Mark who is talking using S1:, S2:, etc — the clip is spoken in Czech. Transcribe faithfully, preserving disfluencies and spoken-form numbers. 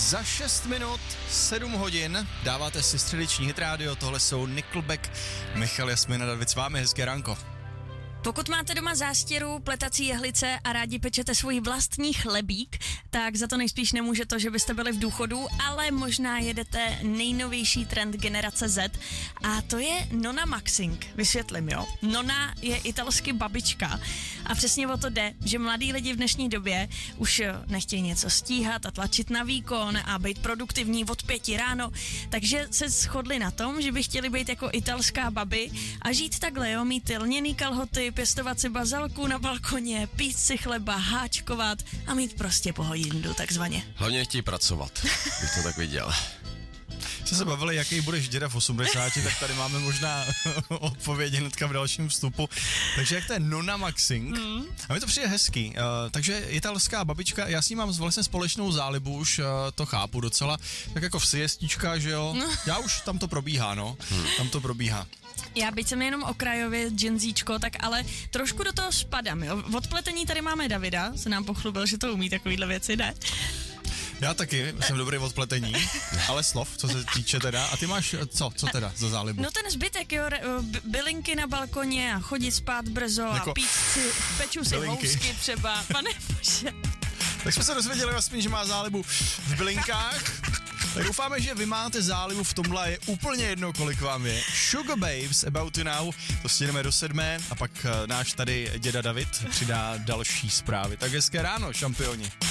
S1: Za šest minut, sedm hodin, dáváte si středeční hit rádio, tohle jsou Nickelback, Michal, Jasmina, David s vámi, hezké ránko.
S2: Pokud máte doma zástěru, pletací jehlice a rádi pečete svůj vlastní chlebík, tak za to nejspíš nemůže to, že byste byli v důchodu, ale možná jedete nejnovější trend generace Z a to je nonna maxing. Vysvětlím, jo. Nonna je italsky babička a přesně o to jde, že mladí lidi v dnešní době už nechtějí něco stíhat a tlačit na výkon a být produktivní od pěti ráno, takže se shodli na tom, že by chtěli být jako italská babi a žít takhle, jo, mít lněný kalhoty, pěstovat si bazalku na balkoně, pít si chleba, háčkovat a mít prostě pohodindu, takzvaně.
S3: Hlavně chtějí pracovat, bych to tak viděl.
S1: Jste se bavili, jaký budeš děda v osmdesáti, tak tady máme možná odpovědi hnedka v dalším vstupu. Takže jak to je nonna maxing? Mm. A mi to přijde hezký. Uh, takže italská babička, já s ní mám vlastně společnou zálibu, už uh, to chápu docela. Tak jako v siestička, že jo? No. Já už, tam to probíhá, no. Hmm. Tam to probíhá.
S2: Já byť jsem jenom okrajově dženzíčko, tak ale trošku do toho spadám, jo. Od pletení tady máme Davida, se nám pochlubil, že to umí takovýhle věci, ne?
S1: Já taky, jsem dobrý od pletení, ale slov, co se týče teda. A ty máš co, co teda za zálibu?
S2: No ten zbytek, jo, b- bylinky na balkoně a chodit spát brzo jako a pít si, peču si bylinky. Housky třeba, pane bože.
S1: Tak jsme se dozvěděli vlastně, že má zálibu v bylinkách. Tak doufáme, že vy máte zálibu v tomhle, je úplně jedno, kolik vám je. Sugar Babes, About You Now, to stihneme do sedmé a pak náš tady děda David přidá další zprávy. Tak hezké ráno, šampioni.